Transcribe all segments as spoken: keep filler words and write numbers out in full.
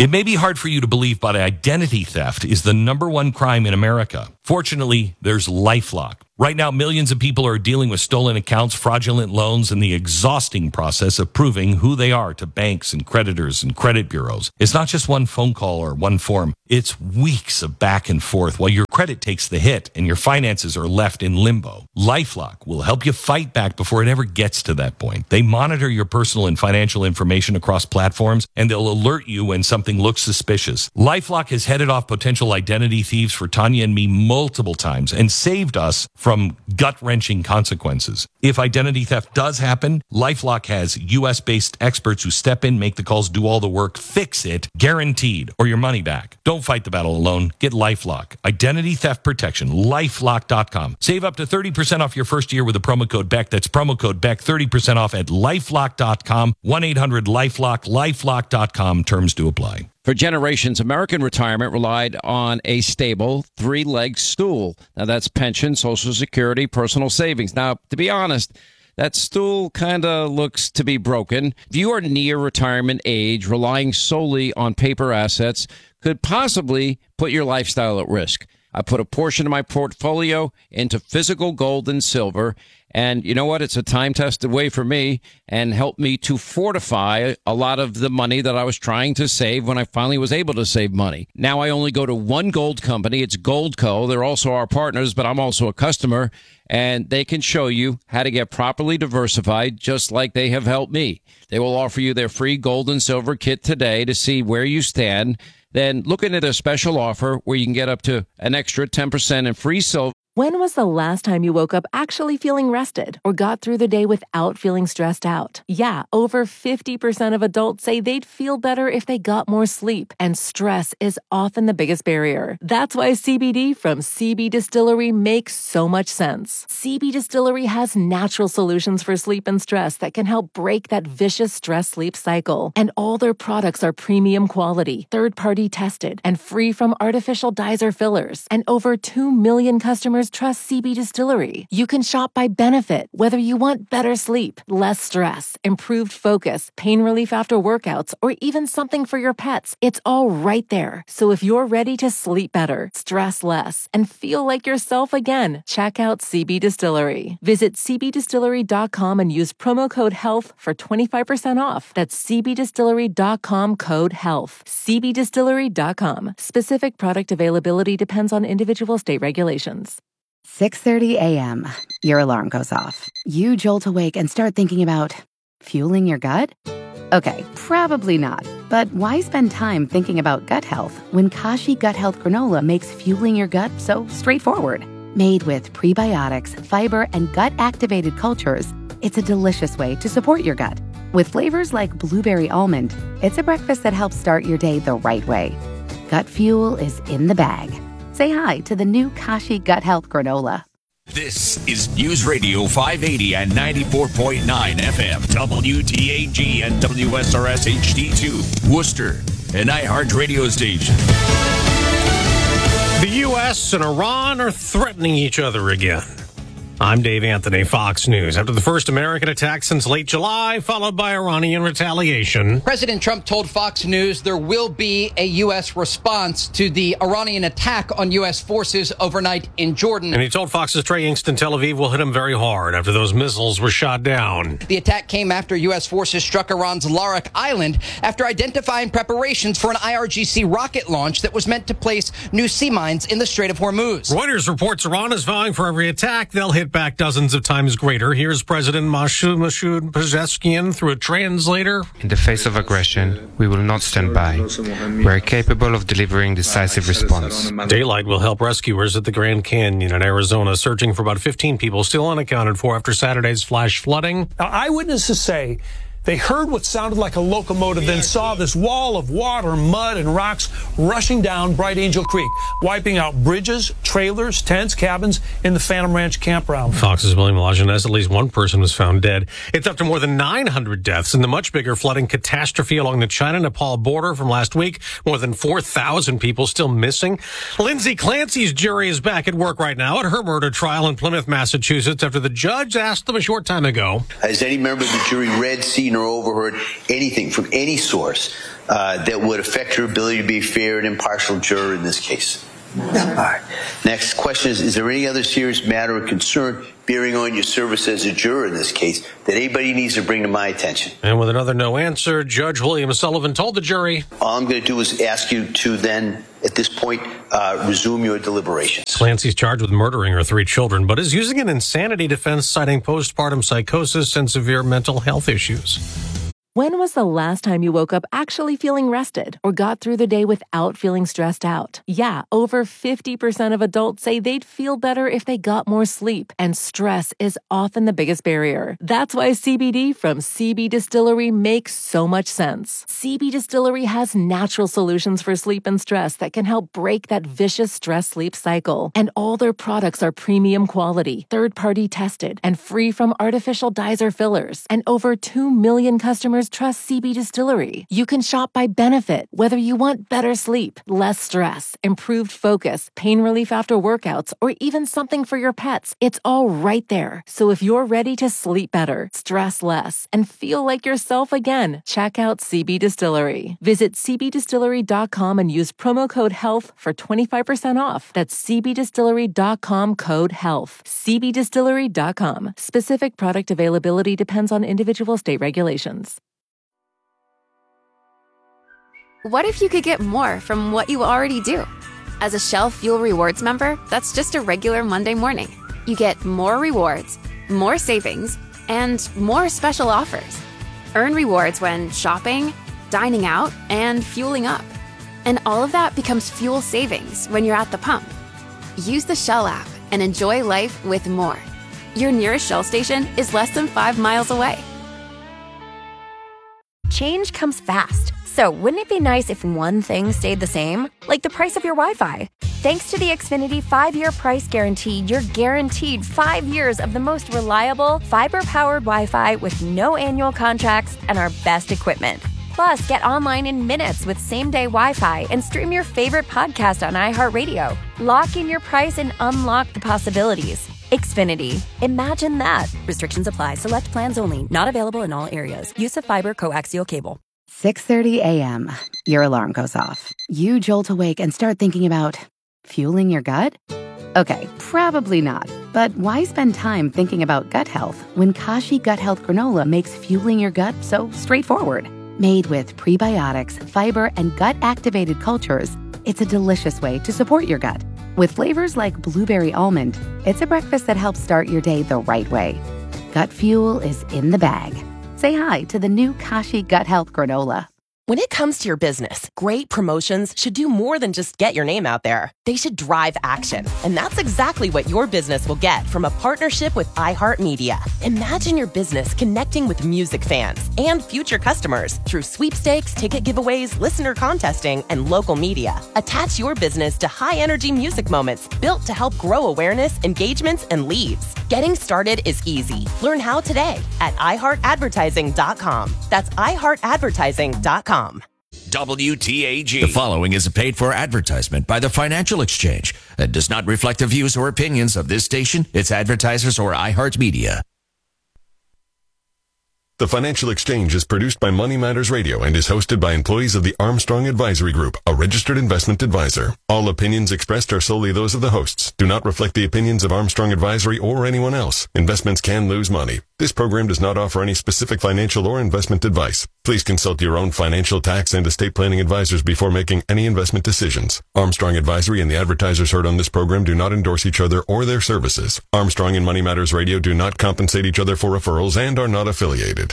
It may be hard for you to believe, but identity theft is the number one crime in America. Fortunately, there's LifeLock. Right now, millions of people are dealing with stolen accounts, fraudulent loans, and the exhausting process of proving who they are to banks and creditors and credit bureaus. It's not just one phone call or one form. It's weeks of back and forth while your credit takes the hit and your finances are left in limbo. LifeLock will help you fight back before it ever gets to that point. They monitor your personal and financial information across platforms, and they'll alert you when something looks suspicious. LifeLock has headed off potential identity thieves for Tanya and me multiple times and saved us from gut-wrenching consequences. If identity theft does happen, LifeLock has U S-based experts who step in, make the calls, do all the work, fix it, guaranteed, or your money back. Don't fight the battle alone. Get LifeLock. Identity theft protection. LifeLock dot com. Save up to thirty percent off your first year with the promo code Beck. That's promo code Beck. thirty percent off at LifeLock dot com. one eight hundred LifeLock. LifeLock dot com. Terms do apply. For generations, American retirement relied on a stable, three-legged stool. Now, that's pension, Social Security, personal savings. Now, to be honest, that stool kind of looks to be broken. If you are near retirement age, relying solely on paper assets could possibly put your lifestyle at risk. I put a portion of my portfolio into physical gold and silver. And you know what? It's a time-tested way for me and helped me to fortify a lot of the money that I was trying to save when I finally was able to save money. Now I only go to one gold company. It's Goldco. They're also our partners, but I'm also a customer. And they can show you how to get properly diversified, just like they have helped me. They will offer you their free gold and silver kit today to see where you stand. Then looking at a special offer where you can get up to an extra ten percent in free silver. When was the last time you woke up actually feeling rested or got through the day without feeling stressed out? Yeah, over fifty percent of adults say they'd feel better if they got more sleep, and stress is often the biggest barrier. That's why C B D from C B Distillery makes so much sense. C B Distillery has natural solutions for sleep and stress that can help break that vicious stress-sleep cycle. And all their products are premium quality, third-party tested, and free from artificial dyes or fillers. And over two million customers trust C B Distillery. You can shop by benefit, whether you want better sleep, less stress, improved focus, pain relief after workouts, or even something for your pets. It's all right there. So if you're ready to sleep better, stress less, and feel like yourself again, check out C B Distillery. Visit C B distillery dot com and use promo code HEALTH for twenty-five percent off. That's C B distillery dot com code HEALTH. C B distillery dot com. Specific product availability depends on individual state regulations. six thirty a.m. Your alarm goes off. You jolt awake and start thinking about fueling your gut? Okay, probably not. But why spend time thinking about gut health when Kashi Gut Health Granola makes fueling your gut so straightforward? Made with prebiotics, fiber, and gut-activated cultures, it's a delicious way to support your gut. With flavors like blueberry almond, it's a breakfast that helps start your day the right way. Gut fuel is in the bag. Say hi to the new Kashi Gut Health Granola. This is News Radio five eighty and ninety-four point nine F M, W T A G and W S R S H D two, Worcester, an iHeart radio station. The U S and Iran are threatening each other again. I'm Dave Anthony, Fox News. After the first American attack since late July, followed by Iranian retaliation. President Trump told Fox News there will be a U S response to the Iranian attack on U S forces overnight in Jordan. And he told Fox's Trey Ingston Tel Aviv will hit him very hard after those missiles were shot down. The attack came after U S forces struck Iran's Larak Island after identifying preparations for an I R G C rocket launch that was meant to place new sea mines in the Strait of Hormuz. Reuters reports Iran is vowing for every attack they'll hit back dozens of times greater. Here's President Masoud Masoud Pezeshkian through a translator. In the face of aggression, we will not stand by. We are capable of delivering decisive response. Daylight will help rescuers at the Grand Canyon in Arizona, searching for about fifteen people still unaccounted for after Saturday's flash flooding. Now, eyewitnesses say they heard what sounded like a locomotive, then saw this wall of water, mud, and rocks rushing down Bright Angel Creek, wiping out bridges, trailers, tents, cabins in the Phantom Ranch campground. Fox's William Lajeunesse, at least one person was found dead. It's up to more than nine hundred deaths in the much bigger flooding catastrophe along the China-Nepal border from last week. More than four thousand people still missing. Lindsay Clancy's jury is back at work right now at her murder trial in Plymouth, Massachusetts, after the judge asked them a short time ago. Has any member of the jury read, seen, seen or overheard anything from any source uh, that would affect your ability to be a fair and impartial juror in this case? No. All right. Next question is, is there any other serious matter or concern bearing on your service as a juror in this case that anybody needs to bring to my attention? And with another no answer, Judge William Sullivan told the jury, all I'm going to do is ask you to then, at this point, uh, resume your deliberations. Clancy's charged with murdering her three children, but is using an insanity defense citing postpartum psychosis and severe mental health issues. When was the last time you woke up actually feeling rested or got through the day without feeling stressed out? Yeah, over fifty percent of adults say they'd feel better if they got more sleep, and stress is often the biggest barrier. That's why C B D from C B Distillery makes so much sense. C B Distillery has natural solutions for sleep and stress that can help break that vicious stress-sleep cycle. And all their products are premium quality, third-party tested, and free from artificial dyes or fillers. And over two million customers trust C B Distillery. You can shop by benefit, whether you want better sleep, less stress, improved focus, pain relief after workouts, or even something for your pets. It's all right there. So if you're ready to sleep better, stress less, and feel like yourself again, check out C B Distillery. Visit c b distillery dot com and use promo code HEALTH for twenty-five percent off. That's c b distillery dot com code HEALTH. c b distillery dot com. Specific product availability depends on individual state regulations. What if you could get more from what you already do? As a Shell Fuel Rewards member, that's just a regular Monday morning. You get more rewards, more savings, and more special offers. Earn rewards when shopping, dining out, and fueling up. And all of that becomes fuel savings when you're at the pump. Use the Shell app and enjoy life with more. Your nearest Shell station is less than five miles away. Change comes fast. So wouldn't it be nice if one thing stayed the same? Like the price of your Wi-Fi. Thanks to the Xfinity five-year price guarantee, you're guaranteed five years of the most reliable, fiber-powered Wi-Fi with no annual contracts and our best equipment. Plus, get online in minutes with same-day Wi-Fi and stream your favorite podcast on iHeartRadio. Lock in your price and unlock the possibilities. Xfinity. Imagine that. Restrictions apply. Select plans only. Not available in all areas. Use of fiber coaxial cable. six thirty a.m. Your alarm goes off. You jolt awake and start thinking about fueling your gut? Okay, probably not. But why spend time thinking about gut health when Kashi Gut Health Granola makes fueling your gut so straightforward? Made with prebiotics, fiber, and gut-activated cultures, it's a delicious way to support your gut. With flavors like blueberry almond, it's a breakfast that helps start your day the right way. Gut fuel is in the bag. Say hi to the new Kashi Gut Health Granola. When it comes to your business, great promotions should do more than just get your name out there. They should drive action. And that's exactly what your business will get from a partnership with iHeartMedia. Imagine your business connecting with music fans and future customers through sweepstakes, ticket giveaways, listener contesting, and local media. Attach your business to high-energy music moments built to help grow awareness, engagements, and leads. Getting started is easy. Learn how today at i heart advertising dot com. That's i heart advertising dot com. W T A G. The following is a paid-for advertisement by the Financial Exchange and does not reflect the views or opinions of this station, its advertisers, or iHeartMedia. The Financial Exchange is produced by Money Matters Radio and is hosted by employees of the Armstrong Advisory Group, a registered investment advisor. All opinions expressed are solely those of the hosts, do not reflect the opinions of Armstrong Advisory or anyone else. Investments can lose money. This program does not offer any specific financial or investment advice. Please consult your own financial, tax, and estate planning advisors before making any investment decisions. Armstrong Advisory and the advertisers heard on this program do not endorse each other or their services. Armstrong and Money Matters Radio do not compensate each other for referrals and are not affiliated.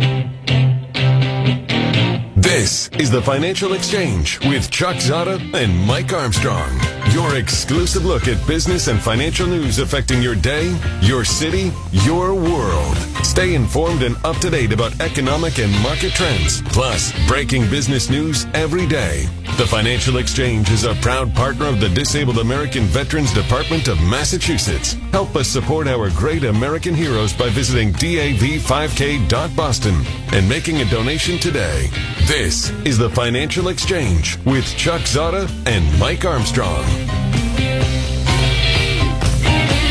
This is the Financial Exchange with Chuck Zada and Mike Armstrong. Your exclusive look at business and financial news affecting your day, your city, your world. Stay informed and up to date about economic and market trends, plus breaking business news every day. The Financial Exchange is a proud partner of the Disabled American Veterans Department of Massachusetts. Help us support our great American heroes by visiting D A V five K dot boston and making a donation today. This is the Financial Exchange with Chuck Zada and Mike Armstrong.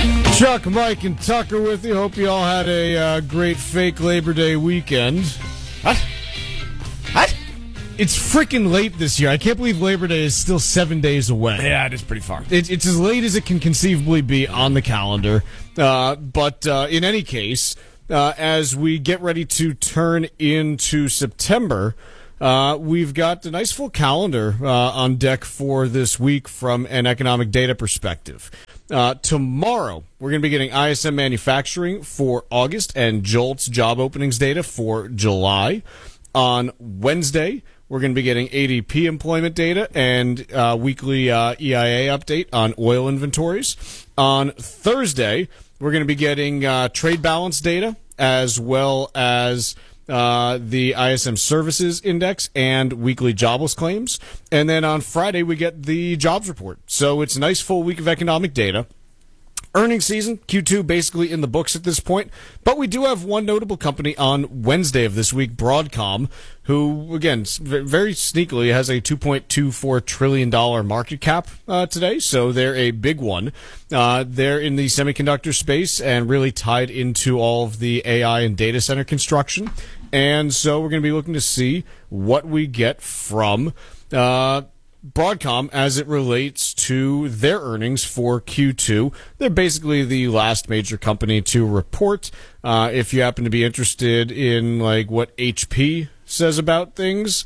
Chuck, Mike, and Tucker with you. Hope you all had a uh, great fake Labor Day weekend. What? What? It's freaking late this year. I can't believe Labor Day is still seven days away. Yeah, it is pretty far. It, it's as late as it can conceivably be on the calendar. Uh, but uh, in any case, uh, as we get ready to turn into September, uh, we've got a nice full calendar uh, on deck for this week from an economic data perspective. Uh, tomorrow, we're going to be getting I S M manufacturing for August and JOLTS job openings data for July. On Wednesday, we're going to be getting A D P employment data and uh, weekly uh, E I A update on oil inventories. On Thursday, we're going to be getting uh, trade balance data as well as uh, the I S M services index and weekly jobless claims. And then on Friday, we get the jobs report. So it's a nice full week of economic data. Earnings season, Q two basically in the books at this point, but we do have one notable company on Wednesday of this week, Broadcom, who, again, very sneakily has a two point two four trillion dollars market cap uh, today, so they're a big one. Uh, they're in the semiconductor space and really tied into all of the A I and data center construction, and so we're going to be looking to see what we get from uh Broadcom as it relates to their earnings for Q two. They're basically the last major company to report. Uh, if you happen to be interested in like what H P says about things,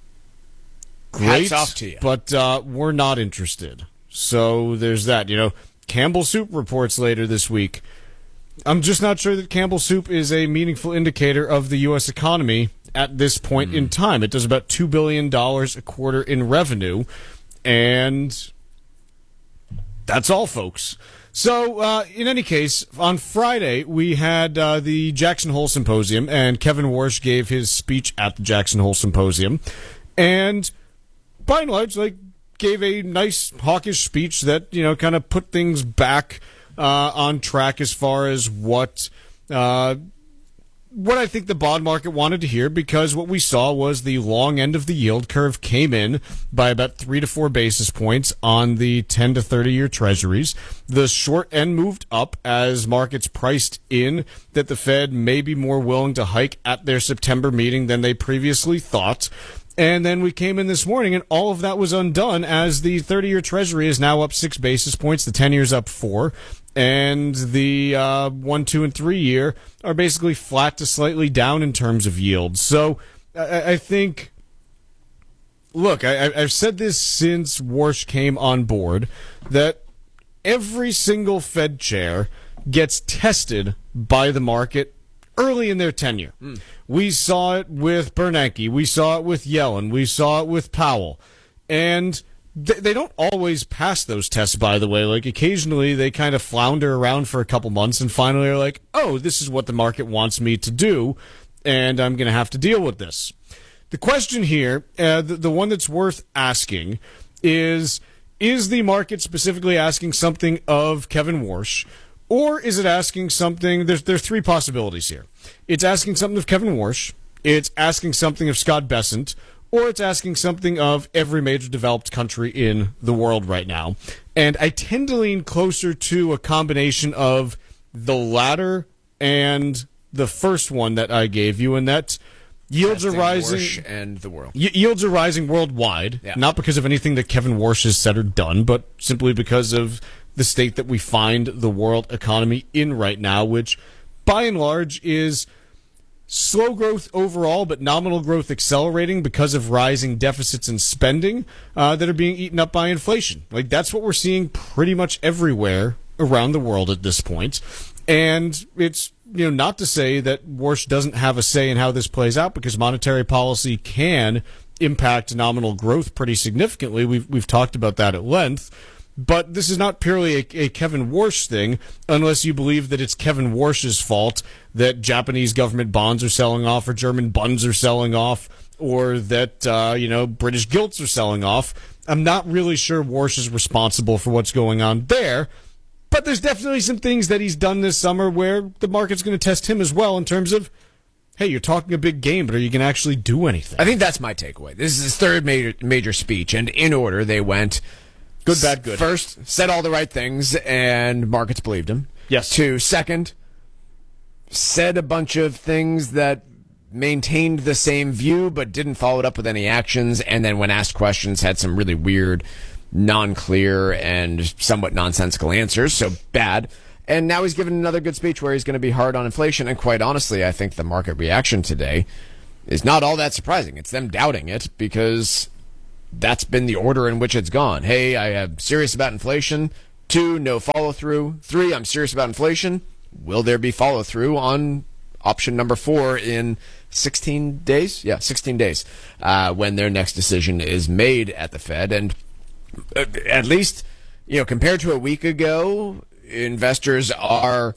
great. Hats off to you. But uh, we're not interested. So there's that. You know, Campbell Soup reports later this week. I'm just not sure that Campbell Soup is a meaningful indicator of the U S economy at this point mm. in time. It does about two billion dollars a quarter in revenue, and that's all, folks. So, uh, in any case, on Friday, we had uh, the Jackson Hole Symposium, and Kevin Warsh gave his speech at the Jackson Hole Symposium, and by and large, like, gave a nice hawkish speech that, you know, kind of put things back uh, on track as far as what... Uh, What I think the bond market wanted to hear, because what we saw was the long end of the yield curve came in by about three to four basis points on the ten to thirty year treasuries. The short end moved up as markets priced in that the Fed may be more willing to hike at their September meeting than they previously thought. And then we came in this morning, and all of that was undone as the thirty year treasury is now up six basis points, the ten year's up four. And the uh, one, two, and three year are basically flat to slightly down in terms of yield. So I, I think, look, I, I've said this since Warsh came on board, that every single Fed chair gets tested by the market early in their tenure. Mm. We saw it with Bernanke. We saw it with Yellen. We saw it with Powell. And they don't always pass those tests, by the way. Like, occasionally they kind of flounder around for a couple months and finally are like, oh, this is what the market wants me to do, and I'm going to have to deal with this. The question here, uh, the, the one that's worth asking, is, is the market specifically asking something of Kevin Warsh, or is it asking something? There's, there's three possibilities here. It's asking something of Kevin Warsh, it's asking something of Scott Bessent, or it's asking something of every major developed country in the world right now. And I tend to lean closer to a combination of the latter and the first one that I gave you, and that yields are rising. Warsh and the world. Y- yields are rising worldwide, yeah. Not because of anything that Kevin Warsh has said or done, but simply because of the state that we find the world economy in right now, which by and large is slow growth overall, but nominal growth accelerating because of rising deficits and spending uh, that are being eaten up by inflation. Like, that's what we're seeing pretty much everywhere around the world at this point. And it's, you know, not to say that Warsh doesn't have a say in how this plays out, because monetary policy can impact nominal growth pretty significantly. We've we've talked about that at length. But this is not purely a, a Kevin Warsh thing, unless you believe that it's Kevin Warsh's fault that Japanese government bonds are selling off, or German bunds are selling off, or that, uh, you know, British gilts are selling off. I'm not really sure Warsh is responsible for what's going on there, but there's definitely some things that he's done this summer where the market's going to test him as well in terms of, hey, you're talking a big game, but are you going to actually do anything? I think that's my takeaway. This is his third major, major speech, and in order they went... Good, bad, good. First, said all the right things, and markets believed him. Yes. Two, second, said a bunch of things that maintained the same view but didn't follow it up with any actions, and then when asked questions had some really weird, non-clear, and somewhat nonsensical answers, so bad. And now he's given another good speech where he's going to be hard on inflation, and quite honestly, I think the market reaction today is not all that surprising. It's them doubting it because that's been the order in which it's gone. Hey, I am serious about inflation. Two, no follow-through. Three, I'm serious about inflation. Will there be follow-through on option number four in sixteen days? Yeah, sixteen days, uh, when their next decision is made at the Fed. And uh, at least, you know, compared to a week ago, investors are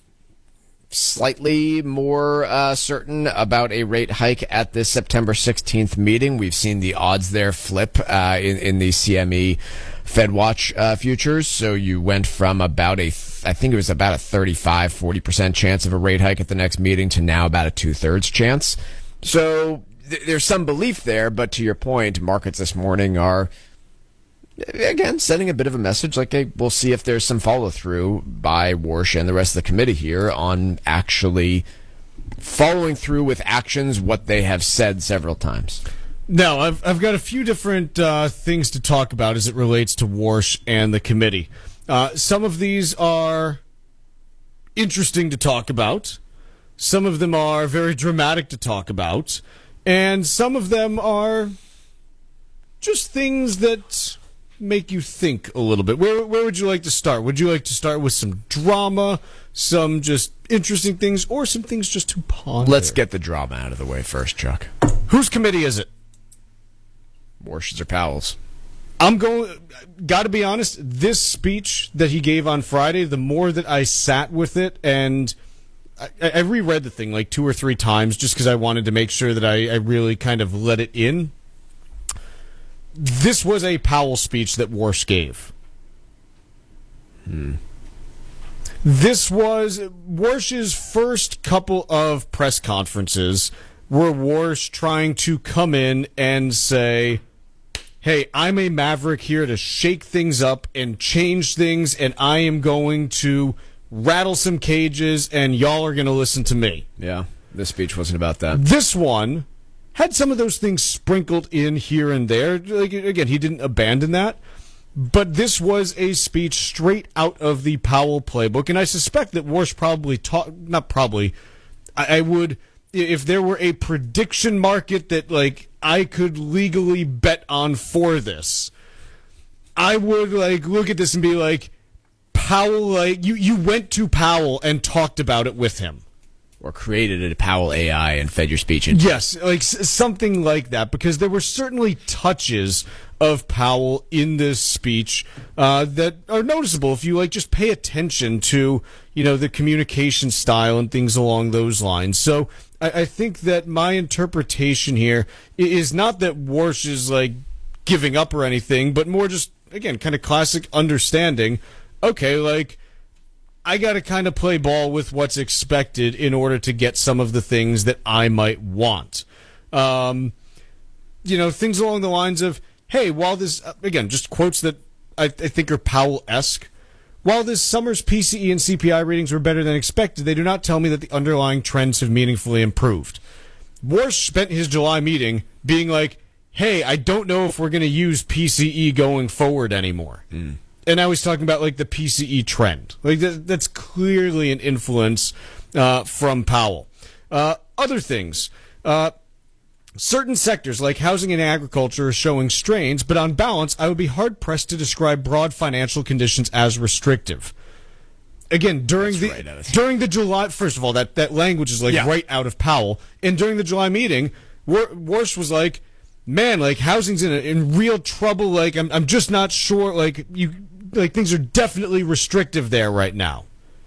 slightly more uh, certain about a rate hike at this September sixteenth meeting. We've seen the odds there flip uh, in, in the C M E FedWatch uh, futures. So you went from about a, I think it was about a thirty-five, forty percent chance of a rate hike at the next meeting to now about a two-thirds chance. So th- there's some belief there, but to your point, markets this morning are, again, sending a bit of a message like, hey, we'll see if there's some follow-through by Warsh and the rest of the committee here on actually following through with actions, what they have said several times. Now, I've, I've got a few different uh, things to talk about as it relates to Warsh and the committee. Uh, some of these are interesting to talk about. Some of them are very dramatic to talk about. And some of them are just things that make you think a little bit. Where where would you like to start? Would you like to start with some drama, some just interesting things, or some things just to ponder? Let's get the drama out of the way first, Chuck. Whose committee is it? Warsh's or Powell's? I'm going, got to be honest, this speech that he gave on Friday, the more that I sat with it, and I, I reread the thing like two or three times just because I wanted to make sure that I, I really kind of let it in. This was a Powell speech that Warsh gave. Hmm. This was Warsh's first couple of press conferences were Warsh trying to come in and say, hey, I'm a maverick here to shake things up and change things, and I am going to rattle some cages, and y'all are going to listen to me. Yeah, this speech wasn't about that. This one had some of those things sprinkled in here and there. Like, again, he didn't abandon that. But this was a speech straight out of the Powell playbook, and I suspect that Warsh probably taught, not probably, I, I would, if there were a prediction market that, like, I could legally bet on for this, I would, like, look at this and be like, Powell, like, you, you went to Powell and talked about it with him. Or created a Powell A I and fed your speech into. Yes, like s- something like that, because there were certainly touches of Powell in this speech uh, that are noticeable if you like just pay attention to, you know, the communication style and things along those lines. So I, I think that my interpretation here is not that Warsh is like giving up or anything, but more just, again, kind of classic understanding. Okay, like, I got to kind of play ball with what's expected in order to get some of the things that I might want. Um, you know, things along the lines of, hey, while this, again, just quotes that I, I think are Powell-esque, while this summer's P C E and C P I readings were better than expected, they do not tell me that the underlying trends have meaningfully improved. Warsh spent his July meeting being like, hey, I don't know if we're going to use P C E going forward anymore. Mm. And now he's talking about, like, the P C E trend. Like, that, that's clearly an influence uh, from Powell. Uh, other things. Uh, certain sectors, like housing and agriculture, are showing strains, but on balance, I would be hard-pressed to describe broad financial conditions as restrictive. Again, during That's the right, during the July... First of all, that, that language is, like, yeah. right out of Powell. And during the July meeting, War- Warsh was like, man, like, housing's in, a, in real trouble. Like, I'm, I'm just not sure, like, you... Like, things are definitely restrictive there right now.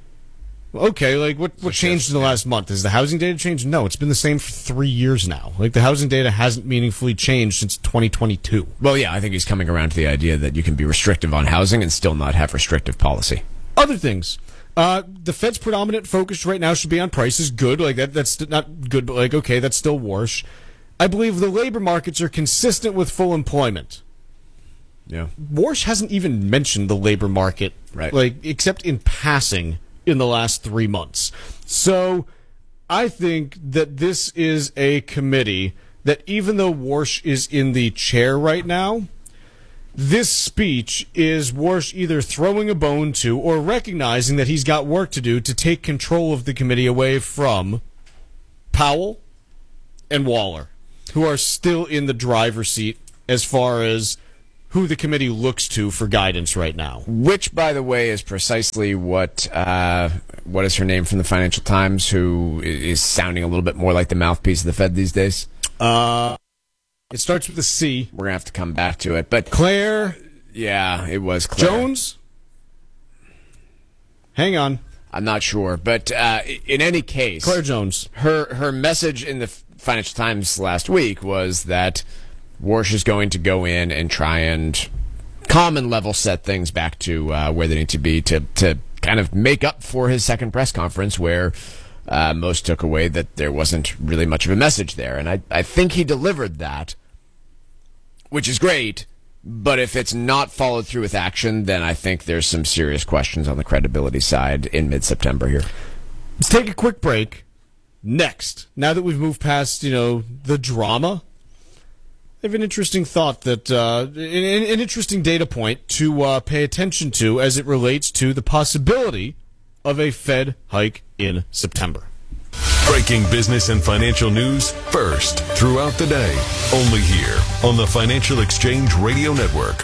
Okay, like, what, what changed in the last month? Has the housing data changed? No, it's been the same for three years now. Like, the housing data hasn't meaningfully changed since twenty twenty-two. Well, yeah, I think he's coming around to the idea that you can be restrictive on housing and still not have restrictive policy. Other things. Uh, the Fed's predominant focus right now should be on prices. Good. Like, that, that's not good, but, like, okay, that's still Warsh. I believe the labor markets are consistent with full employment. Yeah. Warsh hasn't even mentioned the labor market, right? Like, except in passing in the last three months. So, I think that this is a committee that, even though Warsh is in the chair right now, this speech is Warsh either throwing a bone to or recognizing that he's got work to do to take control of the committee away from Powell and Waller, who are still in the driver's seat as far as who the committee looks to for guidance right now. Which, by the way, is precisely what uh, what is her name from the Financial Times, who is sounding a little bit more like the mouthpiece of the Fed these days? Uh, it starts with a C. We're going to have to come back to it. But Claire? Yeah, it was Claire. Jones? Hang on. I'm not sure. But uh, in any case, Claire Jones. Her, her message in the Financial Times last week was that Warsh is going to go in and try and common level set things back to uh, where they need to be to, to kind of make up for his second press conference where uh, most took away that there wasn't really much of a message there. And I, I think he delivered that, which is great. But if it's not followed through with action, then I think there's some serious questions on the credibility side in mid-September here. Let's take a quick break. Next, now that we've moved past, you know, the drama, I have an interesting thought that, uh, an, an interesting data point to uh, pay attention to as it relates to the possibility of a Fed hike in September. Breaking business and financial news first throughout the day, only here on the Financial Exchange Radio Network.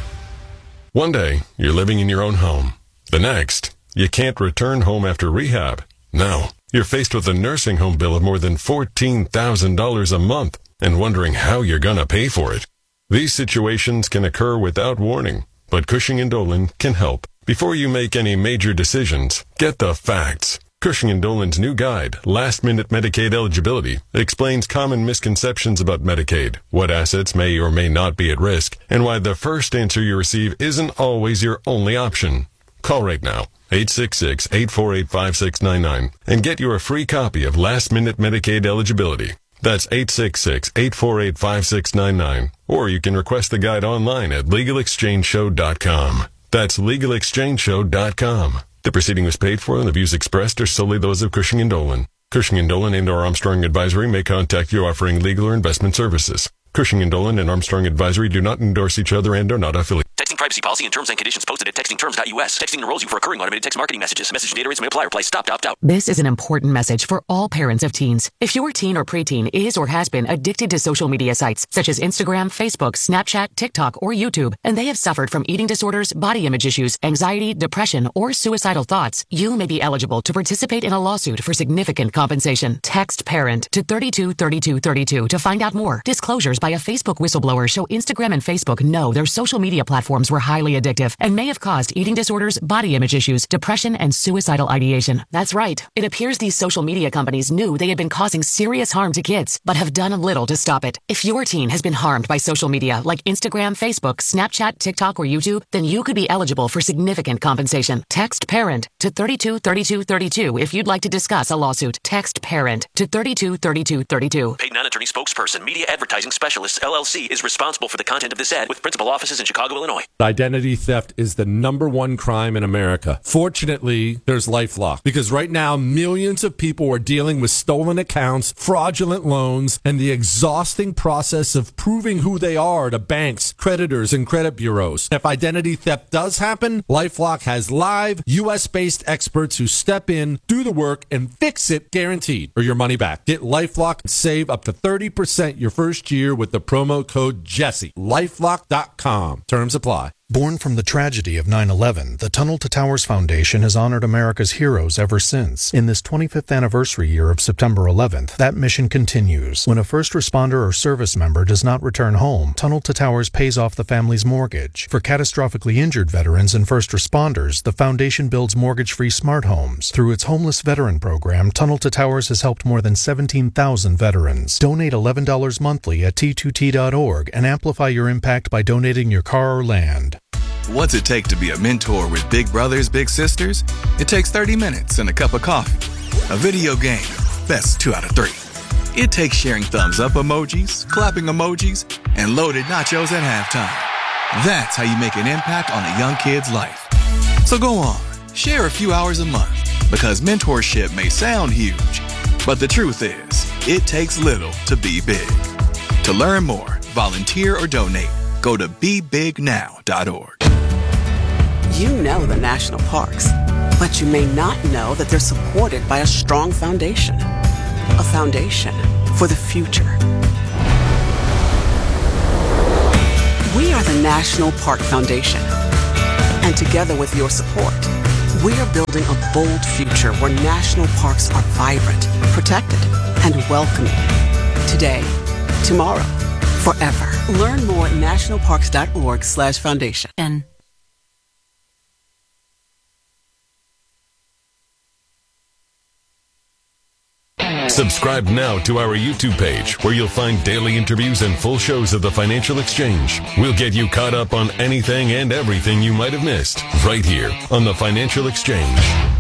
One day, you're living in your own home. The next, you can't return home after rehab. Now, you're faced with a nursing home bill of more than fourteen thousand dollars a month and wondering how you're going to pay for it. These situations can occur without warning, but Cushing and Dolan can help. Before you make any major decisions, get the facts. Cushing and Dolan's new guide, Last Minute Medicaid Eligibility, explains common misconceptions about Medicaid, what assets may or may not be at risk, and why the first answer you receive isn't always your only option. Call right now, eight six six, eight four eight, five six nine nine, and get your free copy of Last Minute Medicaid Eligibility. That's eight six six, eight four eight, five six nine nine. Or you can request the guide online at legal exchange show dot com. That's legal exchange show dot com. The proceeding was paid for and the views expressed are solely those of Cushing and Dolan. Cushing and Dolan and or Armstrong Advisory may contact you offering legal or investment services. Cushing and Dolan and Armstrong Advisory do not endorse each other and are not affiliated. Texting privacy policy and terms and conditions posted at texting terms dot U S. Texting enrolls you for recurring automated text marketing messages. Message and data rates may apply. Reply stop to opt out. This is an important message for all parents of teens. If your teen or preteen is or has been addicted to social media sites such as Instagram, Facebook, Snapchat, TikTok, or YouTube, and they have suffered from eating disorders, body image issues, anxiety, depression, or suicidal thoughts, you may be eligible to participate in a lawsuit for significant compensation. Text PARENT to thirty-two thirty-two thirty-two to find out more. Disclosures by a Facebook whistleblower show Instagram and Facebook know their social media platforms were highly addictive and may have caused eating disorders, body image issues, depression, and suicidal ideation. That's right. It appears these social media companies knew they had been causing serious harm to kids, but have done little to stop it. If your teen has been harmed by social media like Instagram, Facebook, Snapchat, TikTok, or YouTube, then you could be eligible for significant compensation. Text PARENT to thirty-two thirty-two thirty-two if you'd like to discuss a lawsuit. Text PARENT to thirty-two thirty-two thirty-two. Paid non-attorney spokesperson, Media Advertising Specialists, L L C, is responsible for the content of this ad with principal offices in Chicago, Illinois. Identity theft is the number one crime in America. Fortunately, there's LifeLock, because right now millions of people are dealing with stolen accounts, fraudulent loans, and the exhausting process of proving who they are to banks, creditors, and credit bureaus. If identity theft does happen, LifeLock has live U S-based experts who step in, do the work, and fix it guaranteed, or your money back. Get LifeLock and save up to thirty percent your first year with the promo code Jesse. lifelock dot com. Terms apply. Born from the tragedy of nine eleven, the Tunnel to Towers Foundation has honored America's heroes ever since. In this twenty-fifth anniversary year of September eleventh, that mission continues. When a first responder or service member does not return home, Tunnel to Towers pays off the family's mortgage. For catastrophically injured veterans and first responders, the foundation builds mortgage-free smart homes. Through its homeless veteran program, Tunnel to Towers has helped more than seventeen thousand veterans. Donate eleven dollars monthly at T two T dot org and amplify your impact by donating your car or land. What's it take to be a mentor with big brothers, big sisters? It takes thirty minutes and a cup of coffee. A video game, best two out of three. It takes sharing thumbs up emojis, clapping emojis, and loaded nachos at halftime. That's how you make an impact on a young kid's life. So go on, share a few hours a month, because mentorship may sound huge, But the truth is, it takes little to be big. To learn more, volunteer, or donate, go to be big now dot org. You know the national parks, but you may not know that they're supported by a strong foundation. A foundation for the future. We are the National Park Foundation. And together with your support, we are building a bold future where national parks are vibrant, protected, and welcoming. Today, tomorrow, forever. Learn more at nationalparks.org slash foundation. And Subscribe now to our YouTube page, where you'll find daily interviews and full shows of the Financial Exchange. We'll get you caught up on anything and everything you might have missed, right here on the Financial Exchange.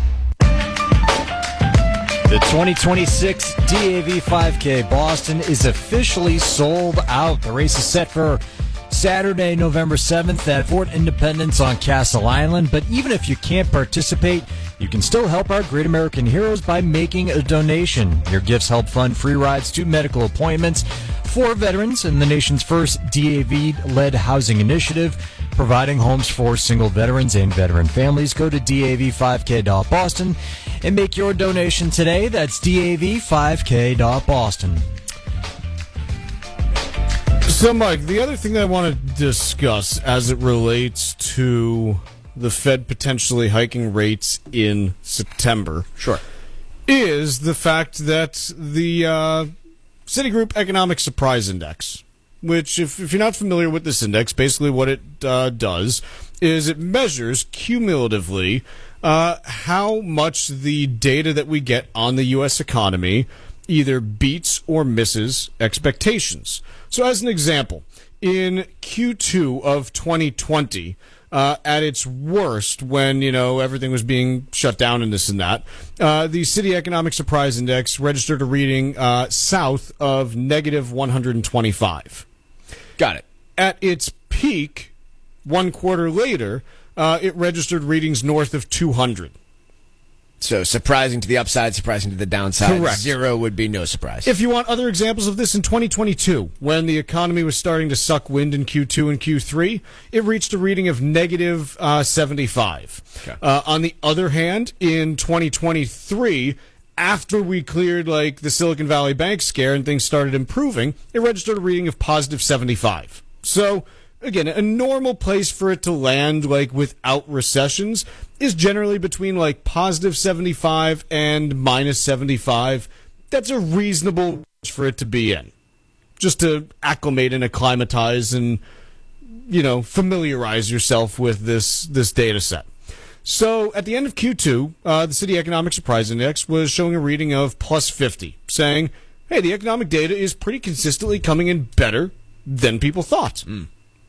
The twenty twenty-six D A V five K Boston is officially sold out. The race is set for Saturday, November seventh at Fort Independence on Castle Island. But even if you can't participate, you can still help our great American heroes by making a donation. Your gifts help fund free rides to medical appointments for veterans in the nation's first D A V-led housing initiative, providing homes for single veterans and veteran families. Go to D A V five K dot Boston and make your donation today. That's D A V five K dot Boston. So, Mike, the other thing that I want to discuss as it relates to the Fed potentially hiking rates in September, sure, is the fact that the uh, Citigroup Economic Surprise Index, which, if, if you're not familiar with this index, basically what it uh, does is it measures cumulatively uh, how much the data that we get on the U S economy either beats or misses expectations. So as an example, in Q two of twenty twenty, uh, at its worst, when, you know, everything was being shut down and this and that, uh, the Citi Economic Surprise Index registered a reading uh, south of negative one hundred twenty-five. Got it. At its peak, one quarter later, uh, it registered readings north of two hundred. So surprising to the upside, surprising to the downside. Correct. Zero would be no surprise. If you want other examples of this, in twenty twenty-two, when the economy was starting to suck wind in Q two and Q three, it reached a reading of negative uh, seventy-five. Okay. Uh, on the other hand, in twenty twenty-three, after we cleared like the Silicon Valley Bank scare and things started improving, it registered a reading of positive seventy-five. So, again, a normal place for it to land, like without recessions, is generally between like positive seventy-five and minus seventy-five. That's a reasonable range for it to be in, just to acclimate and acclimatize and, you know, familiarize yourself with this this data set. So at the end of Q two, uh, the Citi Economic Surprise Index was showing a reading of plus fifty, saying, hey, the economic data is pretty consistently coming in better than people thought. Mm.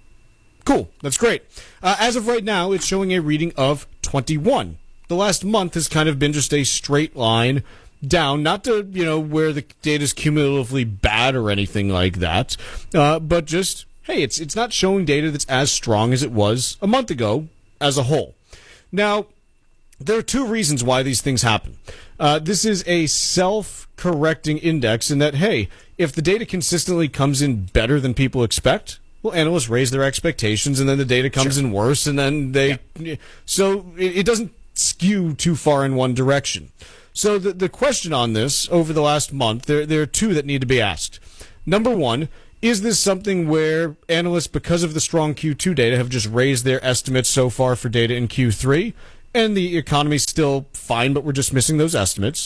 Cool. That's great. Uh, as of right now, it's showing a reading of twenty-one. The last month has kind of been just a straight line down, not to, you know, where the data's cumulatively bad or anything like that, uh, but just, hey, it's it's not showing data that's as strong as it was a month ago as a whole. Now, there are two reasons why these things happen. Uh, this is a self-correcting index in that, hey, if the data consistently comes in better than people expect, well, analysts raise their expectations, and then the data comes Sure. in worse, and then they... Yeah. So it, it doesn't skew too far in one direction. So the the question on this over the last month, there, there are two that need to be asked. Number one, is this something where analysts, because of the strong Q two data, have just raised their estimates so far for data in Q three, and the economy's still fine, but we're just missing those estimates?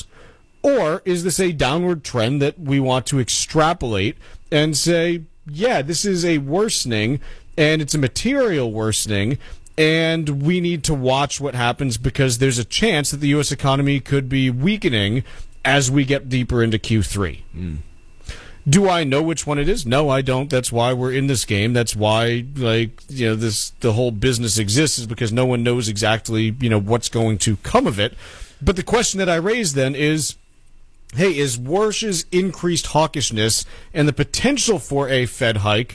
Or is this a downward trend that we want to extrapolate and say, yeah, this is a worsening, and it's a material worsening, and we need to watch what happens because there's a chance that the U S economy could be weakening as we get deeper into Q three. Mm. Do I know which one it is? No, I don't. That's why we're in this game. That's why, like, you know, this the whole business exists, is because no one knows exactly, you know, what's going to come of it. But the question that I raise then is, hey, is Warsh's increased hawkishness and the potential for a Fed hike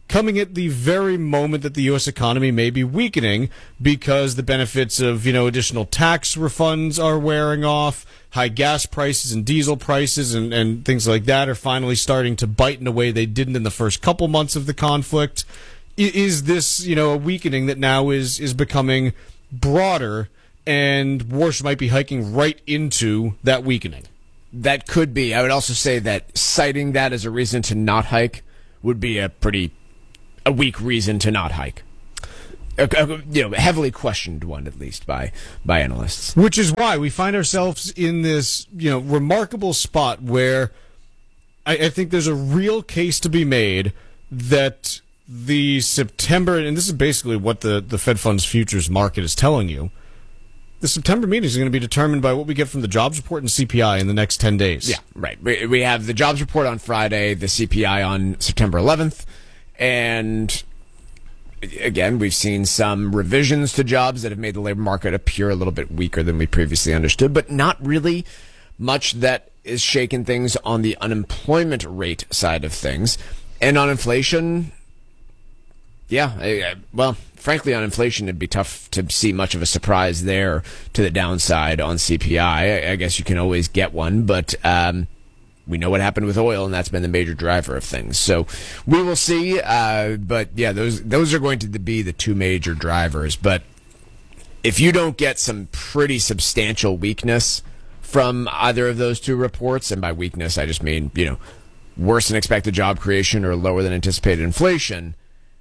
coming at the very moment that the U S economy may be weakening because the benefits of, you know, additional tax refunds are wearing off, high gas prices and diesel prices and, and things like that are finally starting to bite in a way they didn't in the first couple months of the conflict. Is this, you know, a weakening that now is, is becoming broader, and Warsh might be hiking right into that weakening? That could be. I would also say that citing that as a reason to not hike would be a pretty a weak reason to not hike. A, a, you know, heavily questioned one, at least by by analysts. Which is why we find ourselves in this, you know, remarkable spot where I, I think there's a real case to be made that the September, and this is basically what the, the Fed Funds futures market is telling you, the September meeting is going to be determined by what we get from the jobs report and C P I in the next ten days. Yeah, right. We, we have the jobs report on Friday, the C P I on September eleventh, and again, we've seen some revisions to jobs that have made the labor market appear a little bit weaker than we previously understood, but not really much that is shaking things on the unemployment rate side of things. And on inflation, yeah, I, I, well, frankly, on inflation, it'd be tough to see much of a surprise there to the downside on C P I. I, I guess you can always get one, but um, we know what happened with oil, and that's been the major driver of things. So we will see. Uh, but yeah, those those are going to be the two major drivers. But if you don't get some pretty substantial weakness from either of those two reports, and by weakness I just mean, you know, worse than expected job creation or lower than anticipated inflation,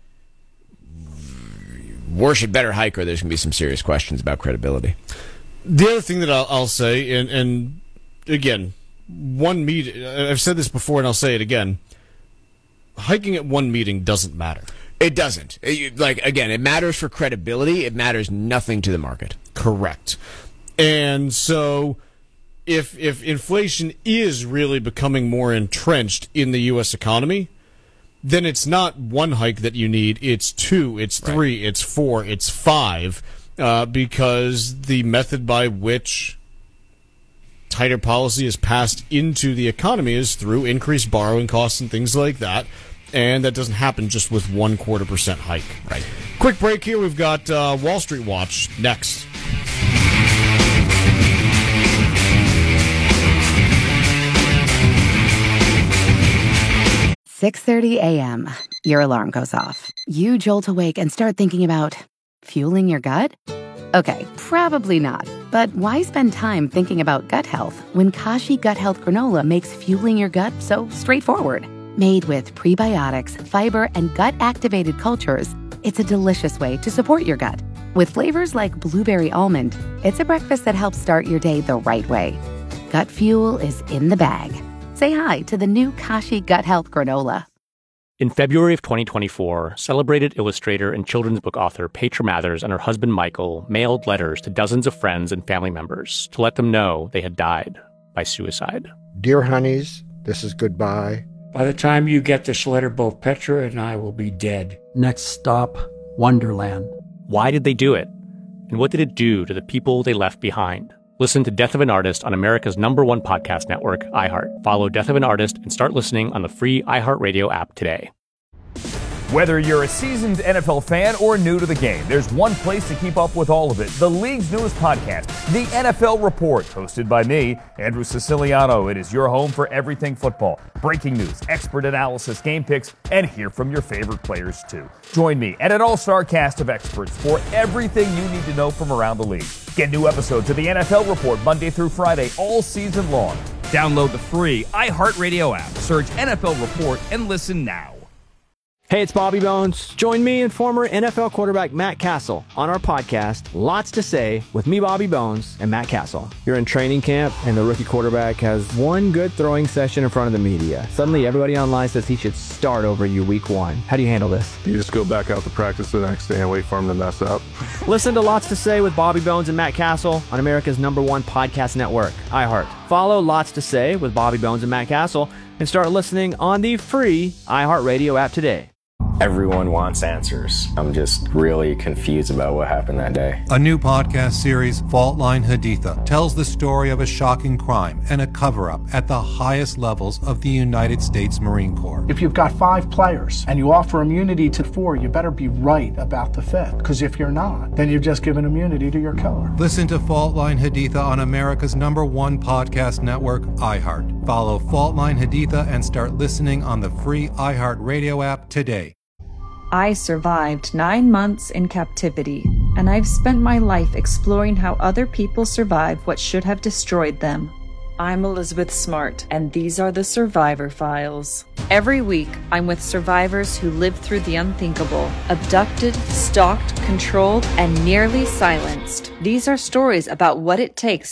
Warsh had better hike, or there's going to be some serious questions about credibility. The other thing that I'll, I'll say, and, and again, one meet, I've said this before and I'll say it again, hiking at one meeting doesn't matter. It doesn't. It, like, again, it matters for credibility. It matters nothing to the market. Correct. And so if if inflation is really becoming more entrenched in the U S economy, then it's not one hike that you need, it's two, it's three, right. It's four, it's five, uh, because the method by which tighter policy is passed into the economy is through increased borrowing costs and things like that, and that doesn't happen just with one quarter percent hike. Right. Quick break here. We've got uh, Wall Street Watch next. six thirty a.m. Your alarm goes off. You jolt awake and start thinking about fueling your gut? Okay, probably not. But why spend time thinking about gut health when Kashi Gut Health Granola makes fueling your gut so straightforward? Made with prebiotics, fiber, and gut-activated cultures, it's a delicious way to support your gut. With flavors like blueberry almond, it's a breakfast that helps start your day the right way. Gut fuel is in the bag. Say hi to the new Kashi Gut Health Granola. In February of twenty twenty-four, celebrated illustrator and children's book author Petra Mathers and her husband Michael mailed letters to dozens of friends and family members to let them know they had died by suicide. Dear honeys, this is goodbye. By the time you get this letter, both Petra and I will be dead. Next stop, Wonderland. Why did they do it? And what did it do to the people they left behind? Listen to Death of an Artist on America's number one podcast network, iHeart. Follow Death of an Artist and start listening on the free iHeartRadio app today. Whether you're a seasoned N F L fan or new to the game, there's one place to keep up with all of it. The league's newest podcast, The N F L Report, hosted by me, Andrew Siciliano. It is your home for everything football. Breaking news, expert analysis, game picks, and hear from your favorite players, too. Join me and an all-star cast of experts for everything you need to know from around the league. Get new episodes of The N F L Report Monday through Friday, all season long. Download the free iHeartRadio app, search N F L Report, and listen now. Hey, it's Bobby Bones. Join me and former N F L quarterback Matt Castle on our podcast, Lots to Say, with me, Bobby Bones, and Matt Castle. You're in training camp, and the rookie quarterback has one good throwing session in front of the media. Suddenly, everybody online says he should start over you week one. How do you handle this? You just go back out to practice the next day and wait for him to mess up. Listen to Lots to Say with Bobby Bones and Matt Castle on America's number one podcast network, iHeart. Follow Lots to Say with Bobby Bones and Matt Castle and start listening on the free iHeartRadio app today. Everyone wants answers. I'm just really confused about what happened that day. A new podcast series, Fault Line Haditha, tells the story of a shocking crime and a cover-up at the highest levels of the United States Marine Corps. If you've got five players and you offer immunity to four, you better be right about the fifth. Because if you're not, then you've just given immunity to your killer. Listen to Fault Line Haditha on America's number one podcast network, iHeart. Follow Fault Line Haditha and start listening on the free iHeart Radio app today. I survived nine months in captivity, and I've spent my life exploring how other people survive what should have destroyed them. I'm Elizabeth Smart, and these are the Survivor Files. Every week, I'm with survivors who lived through the unthinkable, abducted, stalked, controlled, and nearly silenced. These are stories about what it takes